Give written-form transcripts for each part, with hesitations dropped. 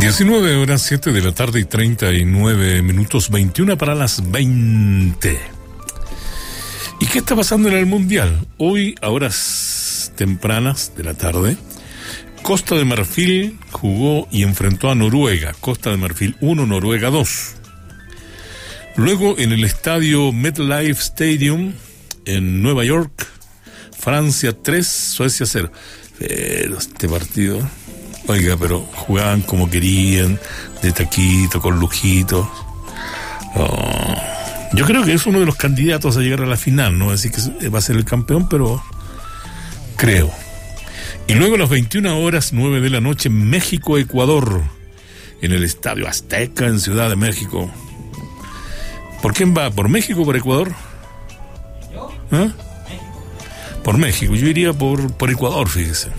19 horas, 7 de la tarde y 39 minutos, 21 para las 20. ¿Y qué está pasando en el Mundial? Hoy, a horas tempranas de la tarde, Costa de Marfil jugó y enfrentó a Noruega. Costa de Marfil 1, Noruega 2. Luego, en el estadio MetLife Stadium, en Nueva York, Francia 3, Suecia 0. Pero este partido, oiga, pero jugaban como querían, de taquito, con lujito. Oh, yo creo que es uno de los candidatos a llegar a la final, no así que va a ser el campeón, pero creo. Y luego a las 21 horas, 9 de la noche, México-Ecuador, en el Estadio Azteca, en Ciudad de México. ¿Por quién va? ¿Por México o por Ecuador? ¿Yo? ¿Ah? Por México. Yo iría por Ecuador, fíjese.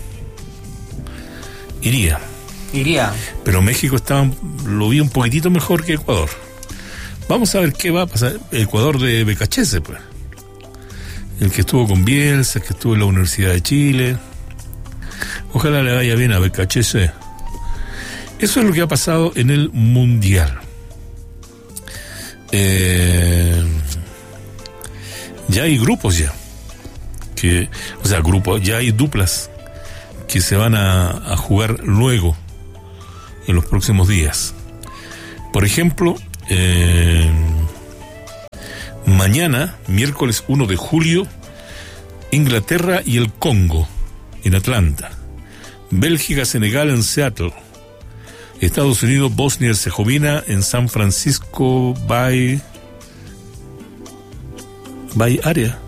Iría. Pero México lo vi un poquitito mejor que Ecuador. Vamos a ver qué va a pasar. Ecuador de Becachese, pues. El que estuvo con Bielsa, el que estuvo en la Universidad de Chile. Ojalá le vaya bien a Becachese. Eso es lo que ha pasado en el Mundial. Ya hay grupos ya. Ya hay duplas que se van a jugar luego, en los próximos días. Por ejemplo, mañana, miércoles 1 de julio, Inglaterra y el Congo, en Atlanta. Bélgica, Senegal, en Seattle. Estados Unidos, Bosnia y Herzegovina, en San Francisco Bay Area.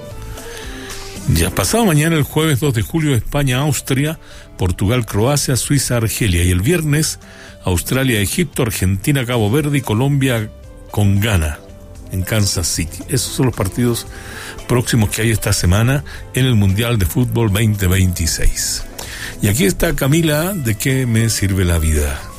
Ya pasado mañana, el jueves 2 de julio, España, Austria, Portugal, Croacia, Suiza, Argelia. Y el viernes, Australia, Egipto, Argentina, Cabo Verde y Colombia con Ghana, en Kansas City. Esos son los partidos próximos que hay esta semana en el Mundial de Fútbol 2026. Y aquí está Camila, ¿de qué me sirve la vida?